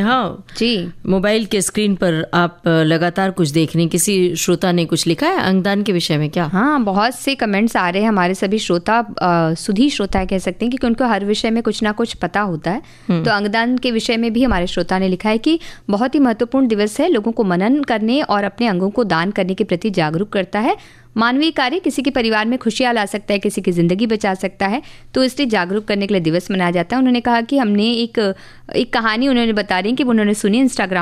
Neha ji, mobile के screen पर आप लगातार कुछ देख रही हैं, किसी श्रोता ने कुछ लिखा है अंगदान के विषय में क्या? हाँ, बहुत से कमेंट्स आ रहे हैं हमारे सभी श्रोता, सुधी श्रोता कह सकते हैं, क्योंकि उनको हर विषय में कुछ ना कुछ पता होता है। तो अंगदान के विषय में भी हमारे श्रोता ने लिखा है कि बहुत ही महत्वपूर्ण दिवस है, लोगों को मनन करने और अपने अंगों को दान करने के प्रति जागरूक करता है। मानवीय कार्य किसी के परिवार में खुशियां ला सकता है, किसी की ज़िंदगी बचा सकता है, तो इसलिए जागरूक करने के लिए दिवस मनाया जाता है। उन्होंने कहा कि हमने एक कहानी उन्होंने बता रही कि उन्होंने सुनी इंस्टाग्राम